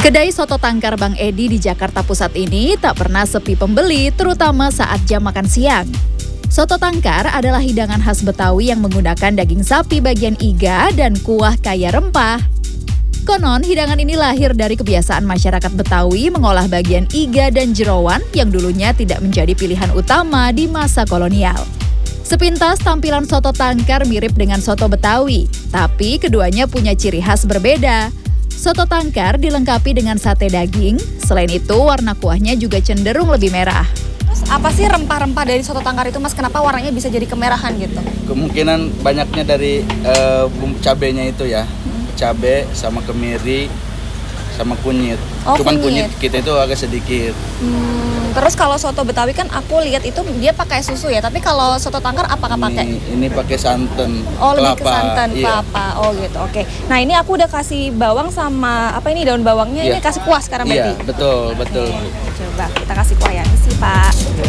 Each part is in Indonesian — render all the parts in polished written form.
Kedai soto tangkar Bang Edi di Jakarta Pusat ini tak pernah sepi pembeli, terutama saat jam makan siang. Soto tangkar adalah hidangan khas Betawi yang menggunakan daging sapi bagian iga dan kuah kaya rempah. Konon, hidangan ini lahir dari kebiasaan masyarakat Betawi mengolah bagian iga dan jerawan yang dulunya tidak menjadi pilihan utama di masa kolonial. Sepintas tampilan soto tangkar mirip dengan soto Betawi, tapi keduanya punya ciri khas berbeda. Soto tangkar dilengkapi dengan sate daging, selain itu warna kuahnya juga cenderung lebih merah. Terus apa sih rempah-rempah dari soto tangkar itu, Mas? Kenapa warnanya bisa jadi kemerahan gitu? Kemungkinan banyaknya dari bumbu cabenya itu ya. Cabe sama kemiri sama kunyit. Oh, Cuman kunyit. kita itu agak sedikit. Terus kalau soto Betawi kan aku lihat itu dia pakai susu ya, tapi kalau soto tangkar apakah pakai? Ini pakai santan. Oh, lebih ke kelapa. santan, Iya. kelapa. Oh gitu, oke. Nah ini aku udah kasih bawang sama, apa ini daun bawangnya, Iya. ini kasih kuah sekarang Iya, berarti? betul. Coba kita kasih kuah ya, ini sih Pak.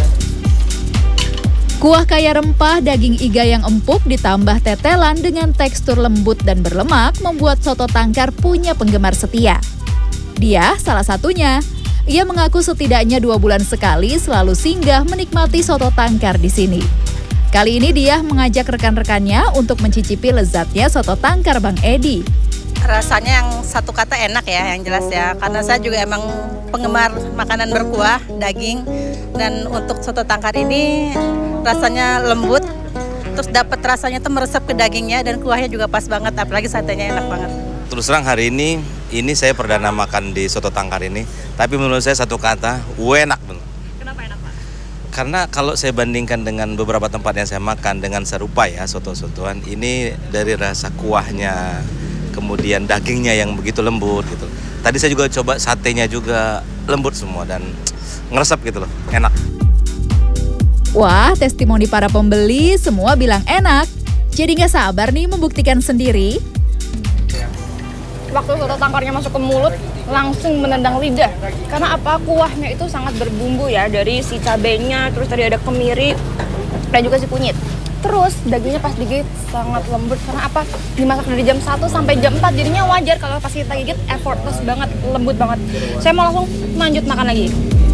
Kuah kaya rempah daging iga yang empuk ditambah tetelan dengan tekstur lembut dan berlemak membuat soto tangkar punya penggemar setia. Dia salah satunya. Ia mengaku setidaknya 2 bulan sekali selalu singgah menikmati soto tangkar di sini. Kali ini dia mengajak rekan-rekannya untuk mencicipi lezatnya soto tangkar Bang Edi. Rasanya yang satu kata enak ya, yang jelas ya. Karena saya juga emang penggemar makanan berkuah, daging. Dan untuk soto tangkar ini rasanya lembut, terus dapat rasanya tuh meresap ke dagingnya dan kuahnya juga pas banget, apalagi satenya enak banget. Terus terang hari ini saya perdana makan di soto tangkar ini, tapi menurut saya satu kata, enak bener. Kenapa enak Pak? Karena kalau saya bandingkan dengan beberapa tempat yang saya makan dengan serupa ya soto-sotoan, ini dari rasa kuahnya, kemudian dagingnya yang begitu lembut gitu. Tadi saya juga coba satenya juga lembut semua dan ngeresep gitu loh, enak. Wah, testimoni para pembeli semua bilang enak. Jadi nggak sabar nih membuktikan sendiri. Waktu soto tangkarnya masuk ke mulut, langsung menendang lidah. Karena apa? Kuahnya itu sangat berbumbu ya, dari si cabenya, terus tadi ada kemiri, dan juga si kunyit. Terus dagingnya pas digigit sangat lembut, karena apa? Dimasak dari jam 1 sampai jam 4, jadinya wajar kalau pas kita gigit effortless banget, lembut banget. Saya mau langsung lanjut makan lagi.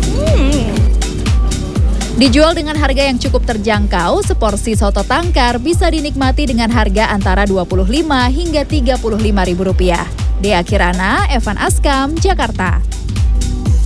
Dijual dengan harga yang cukup terjangkau, seporsi soto tangkar bisa dinikmati dengan harga antara Rp25 hingga Rp35.000. Dea Kirana, Evan Askam, Jakarta.